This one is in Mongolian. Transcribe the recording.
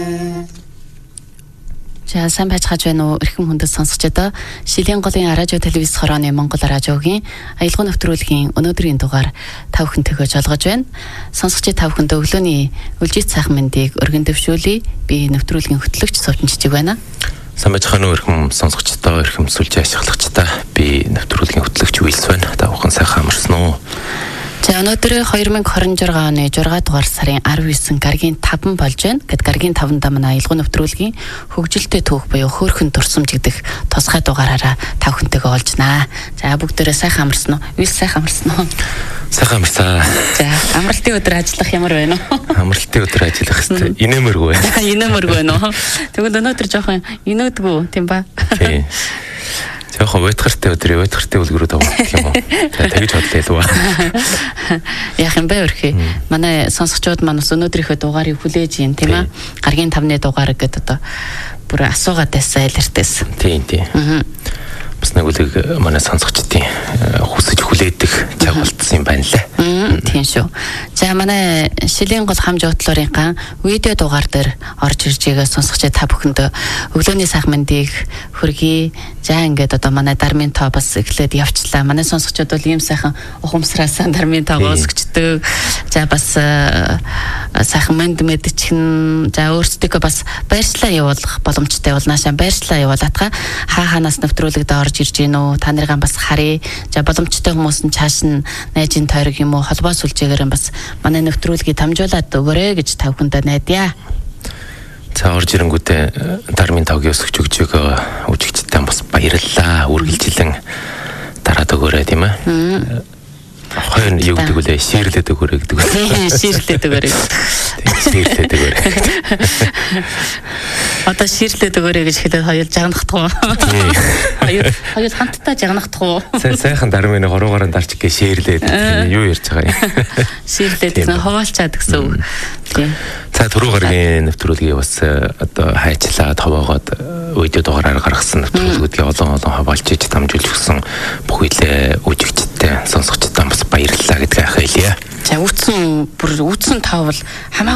За сайн байцгааж байна уу эрхэм хүндэт сонсогчдоо. Шилийн голын радио телевиз хорооны Монгол радиогийн аялал нэвтрүүлгийн өнөөдрийн дугаар та бүхэнтэйгээ жолгож байна. Сонсогчид та бүхэнд өглөөний үлжит сайхан мэндийг өргөн дэвшүүлье. Би нэвтрүүлгийн хөтлөгч Сувчин Жижиг байна. Сайн байцгаана уу эрхэм сонсогчдоо, эрхэм сүлжээ ашиглагчдаа. Би нэвтрүүлгийн хөтлөгч Уилс байна. Та бүхэн сайхан амарсан уу? За өнөөдөр 2026 оны 6 дугаар сарын 19 гаргийн 5 болж байна. Гэт гаргийн 5-нд манай аялал нэвтрүүлгийн хөгжилтэй түүх буюу хөөрхөн дурсамж гэдэг тусгай дугаараараа та бүхэнтэйгээ олжнаа. За бүгдээрээ сайхан амарсан уу? Уилс сайхан амарсан уу? Сайхан амарсаа. За амралтын өдөр ажиллах ямар байна уу? Амралтын өдөр ажиллах хэвээр инээмэргүй байна. Инээмэргүй байна уу? Тэгвэл өнөөдөр жоохон инээдгүй тийм ба? Тийм. Яхаа ветгэртэй өдрөө ветгэртэй үлгэрүүд авах юм уу? Тэгэж бодлоо л ба. Яах юм бэ өрхий? Манай сонсогчдод маань өнөөдрийнхөө дугаарыг хүлээж ийн тийм аа. Гаргийн 5-ны дугаар гэдэг одоо бүр асуугаад байсан айлэртээс. Тийм. Бас нэг үлэг манай сонсогчдын хүсэж хүлээдэг цаг болтсон юм байна лээ. Тийм шүү. За манай Шилийн гол хамж утлуурынхаа видео дугаар дээр орж ирж байгаа сонсогчид та бүхэнд өглөөний сайхан мэндийг хүргэе. За ингээд одоо манай дармын тоо бас эхлээд явчлаа. Манай сонсогчид бол ийм сайхан ухамсараас дармын тоогоо өсгчдөг. За бас сайхан мэнд мэдчихэн. За өөрсдөө бас баярчлаа явуулах боломжтой бол наашаа баярчлаа явуулаатга хаанаас нэвтрүүлэгдээ орж ирж гин үү? Та нарыгаа бас харъя. За боломжтой хүмүүс нь чааш нь найжийн тойрог юм уу? Холбоо сүлжээгээр бас манай нэвтрүүлгийг дамжуулаад өгөөрэй гэж та бүхэндээ найдаа. За орж ирэнгүүтээ дармын тавгийн өсгч өгч байгаа үжигчтэй бас баярлалаа. Үргэлжилэн дараад өгөөрэй тийм ээ. Хоёр нь юу гэдэг вэ? Ширлээд өгөөрэй гэдэг үү? Ширлээд өгөөрэй. Ширлээд өгөөрэй. Одоо ширлээд өгөөрэй гэж хэлээд хоёул жагнах уу? Хоёул хамтдаа жагнах уу? Сайхан дармын хоруугаараа дарч гээ ширлээд юу ярьж байгаа юм? Ширлээд гэсэн хуваалцаад гэсэн үг. Тийм. За түрүү гаргийн нэвтрүүлгийг бас одоо хайчлаад хаваагаад видео дугаараар гаргасан нэвтрүүлгүүдийг олон хаваалж иж дамжуулж өгсөн бүхэлээ үжигчтэй сонсогчдаа бас баярлалаа гэдгийг хэлье. За үүсэн таавал хамаагүй